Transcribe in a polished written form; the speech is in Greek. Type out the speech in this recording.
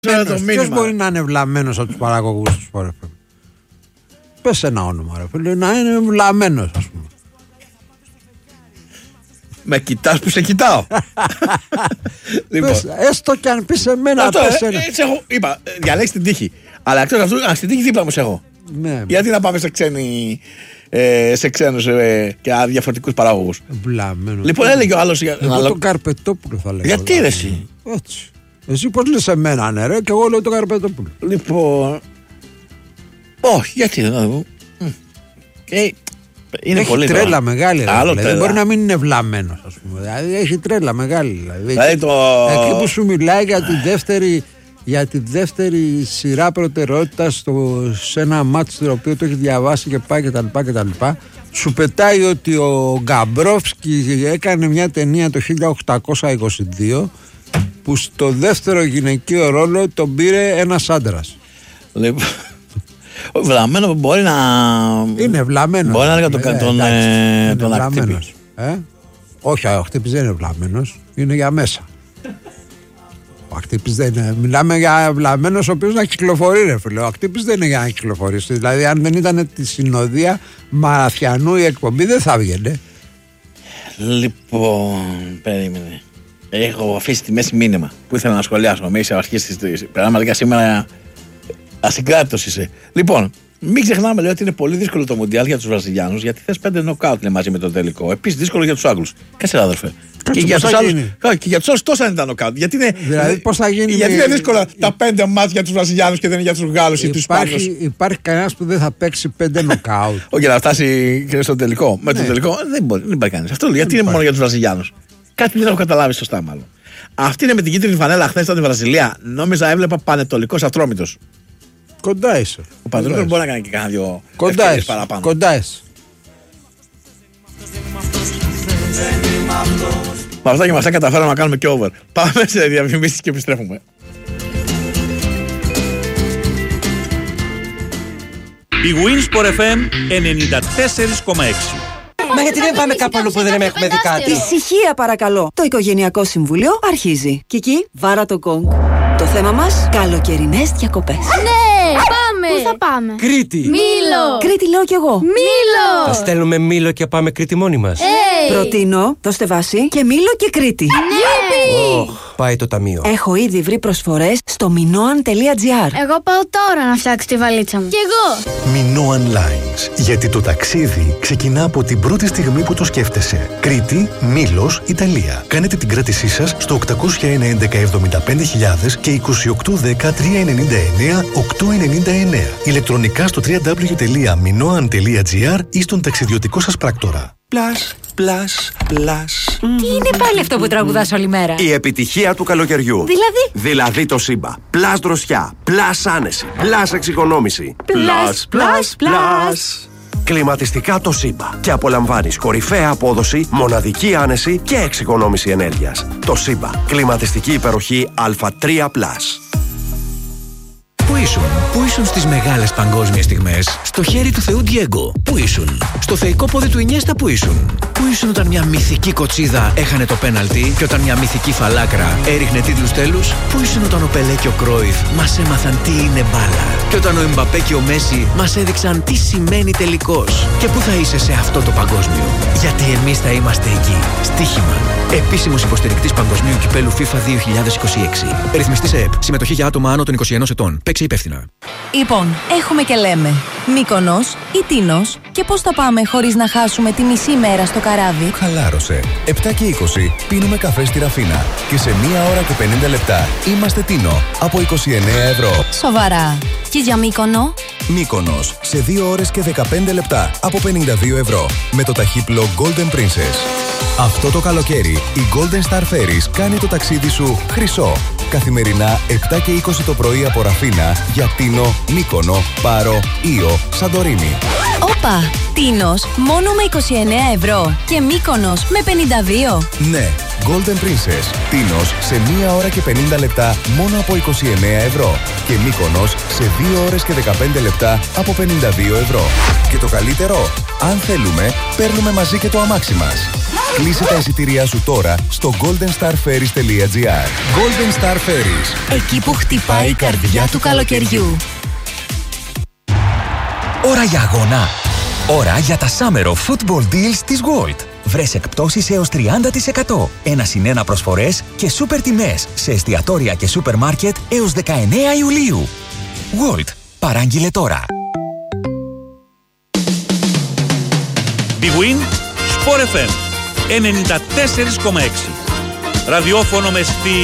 Ποιος μπορεί να είναι βλαμμένος από τους παραγωγούς του Sport FM? Πες ένα όνομα, ρε φίλε, να είναι βλαμμένος, ας πούμε. Με κοιτάς που σε κοιτάω. Λοιπόν. Πες, έστω κι αν πεις εμένα, πες ένα. Είπα, διαλέξεις την τύχη. Αλλά εκτός αυτού, στην τύχη δίπλα μου σε έχω. Ναι. Γιατί να πάμε σε ξένους και διαφορετικούς παραγωγούς? Βλαμμένος. Λοιπόν, έλεγε ο άλλος. Εγώ τον Καρπετόπουλο θα λέγω. Γιατί ρε εσύ? Έτσι. Εσύ πώς λες εμένα, ναι, ρε, και εγώ λέω τον Καρπετόπουλο. Λοιπόν. Όχι, γιατί δεν δω. Έχει πολύ τρέλα μεγάλη. Δεν μπορεί να μην είναι βλαμμένος, ας πούμε. Δηλαδή έχει τρέλα μεγάλη. Δηλαδή, εκεί που σου μιλάει για τη δεύτερη σειρά προτεραιότητα σε ένα μάτσο το οποίο το έχει διαβάσει και πάει κτλ. Σου πετάει ότι ο Γκαμπρόφσκι έκανε μια ταινία το 1822 που στο δεύτερο γυναικείο ρόλο τον πήρε ένας άντρας. Λοιπόν, βλαμμένο μπορεί να... Είναι βλαμμένος. Μπορεί να έλεγα τον Ακτύπη. Όχι, ο Ακτύπης δεν είναι βλαμμένος. Είναι για μέσα. Ο Ακτύπης δεν είναι. Μιλάμε για βλαμμένος ο οποίος να κυκλοφορεί, ρε φίλε. Ο Ακτύπης δεν είναι για να κυκλοφορήσει. Δηλαδή, αν δεν ήταν τη συνοδεία Μαραθιανού η εκπομπή, δεν θα βγαίνει. Λοιπόν, περίμενε. Έχω αφήσει τη μέση μήνυμα που ήθελα να σχολιάσω. Με είσαι αρχίσει πραγματικά σήμερα ασυγκράτητος είσαι. Λοιπόν, μην ξεχνάμε, λέει, ότι είναι πολύ δύσκολο το Μουντιάλ για τους Βραζιλιάνους, γιατί θες 5 νοκάουτ μαζί με το τελικό. Επίσης δύσκολο για τους Άγγλους. Κάτσε, αδερφέ. Και για τους άλλους τόσα είναι τα νοκάουτ. Γιατί είναι, δηλαδή, πώς θα γίνει, γιατί είναι δύσκολα τα 5 μάτς για τους Βραζιλιάνους και δεν είναι για τους Γάλλους ή τους Ισπανούς? Υπάρχει κανένας που δεν θα παίξει 5 νοκάουτ? Όχι, να φτάσει και στο τελικό. Με το τελικό δεν υπάρχει κανένας. Αυτό γιατί είναι μόνο για τους Βραζιλιάνους. Κάτι δεν έχω καταλάβει σωστά, μάλλον. Αυτή είναι με την κίτρινη φανέλα χθες ήταν η Βραζιλία. Νόμιζα έβλεπα Πανετολικός Ατρόμητος. Κοντά είσαι. Ο Παντελής μπορεί να κάνει και κάνα δυο ευκαιρίες παραπάνω. Κοντά είσαι. Με αυτά και με αυτά καταφέραμε να κάνουμε και over. Πάμε σε διαφημίσεις και επιστρέφουμε. Η Winsport FM 94,6. Μα γιατί δεν πάμε κάπου αλλού που δεν έχουμε δει κάτι? Ησυχία παρακαλώ. Το Οικογενειακό Συμβούλιο αρχίζει. Κική, βάρα το γκονγκ. Το θέμα μας, καλοκαιρινές διακοπές. Ναι, πάμε! Πού θα πάμε? Κρήτη! Μήλο! Κρήτη λέω κι εγώ. Μήλο! Θα στέλνουμε Μήλο και πάμε Κρήτη μόνοι μας. Προτείνω, δώστε βάση, και Μήλο και Κρήτη. Ναι! Πάει το ταμείο. Έχω ήδη βρει προσφορές στο minoan.gr. Εγώ πάω τώρα να φτιάξω τη βαλίτσα μου. Κι εγώ! Minoan Lines. Γιατί το ταξίδι ξεκινά από την πρώτη στιγμή που το σκέφτεσαι. Κρήτη, Μήλος, Ιταλία. Κάνετε την κράτησή σας στο 801-1175.000 και 2810-399-899. Ηλεκτρονικά στο www.minoan.gr ή στον ταξιδιωτικό σας πράκτορα. Πλάς, πλάς, πλάς. Τι είναι πάλι αυτό που τραγουδάς όλη μέρα? Η επιτυχία του καλοκαιριού. Δηλαδή το Σύμπα. Πλάς δροσιά, πλάς άνεση, πλάς εξοικονόμηση. Πλάς, πλάς, πλάς. Κλιματιστικά το Σύμπα. Και απολαμβάνεις κορυφαία απόδοση, μοναδική άνεση και εξοικονόμηση ενέργειας. Το Σύμπα. Κλιματιστική υπεροχή Α3+. Πού ήσουν στις μεγάλες παγκόσμιες στιγμές? Στο χέρι του Θεού Ντιέγκο. Πού ήσουν? Στο θεϊκό πόδι του Ινιέστα. Πού ήσουν? Πού ήσουν όταν μια μυθική κοτσίδα έχανε το πέναλτι και όταν μια μυθική φαλάκρα έριχνε τίτλους τέλους? Πού ήσουν όταν ο Πελέ και ο Κρόιφ μας έμαθαν τι είναι μπάλα? Και όταν ο Εμπαπέ και ο Μέση μας έδειξαν τι σημαίνει τελικός? Και πού θα είσαι σε αυτό το παγκόσμιο? Γιατί εμείς θα είμαστε εκεί. Στοίχημα. Επίσημος υποστηρικτής Παγκοσμίου Κυπέλου FIFA 2026. Ρυθμιστής ΕΕΠ. Συμμετοχή για άτομα άνω των 21 ετών. Παίξε υπεύθυνα. Λοιπόν, έχουμε και λέμε Μύκονος ή Τίνος. Και πώς θα πάμε χωρίς να χάσουμε τη μισή μέρα στο καράβι? Χαλάρωσε. 7 και 20 πίνουμε καφέ στη Ραφίνα. Και σε 1 ώρα και 50 λεπτά είμαστε Τίνο από 29 ευρώ. Σοβαρά. Και για Μύκονο? Μύκονος σε 2 ώρες και 15 λεπτά από 52 ευρώ. Με το ταχύπλο Golden Princess. Αυτό το καλοκαίρι η Golden Star Ferries κάνει το ταξίδι σου χρυσό. Καθημερινά 7 και 20 το πρωί από Ραφίνα για Τίνο, Μύκονο, Πάρο, Ήο, Σαντορίνη. Όπα! Τι Τίνος μόνο με 29 ευρώ και Μύκονος με 52. Ναι, Golden Princess. Τίνος σε 1 ώρα και 50 λεπτά μόνο από 29 ευρώ. Και Μύκονος σε 2 ώρες και 15 λεπτά από 52 ευρώ. Και το καλύτερο, αν θέλουμε, παίρνουμε μαζί και το αμάξι μας. Κλείσε τα εισιτήριά σου τώρα στο goldenstarferries.gr. Golden Star Ferries. Εκεί που χτυπάει η καρδιά του καλοκαιριού. Ώρα για αγώνα. Ώρα για τα Summer of Football Deals της Gold. Βρες εκπτώσεις έως 30%. 1+1 προσφορές και σούπερ τιμές σε εστιατόρια και σούπερ μάρκετ έως 19 Ιουλίου. Gold. Παράγγειλε τώρα. Big Win Sport FM 94,6. Ραδιόφωνο με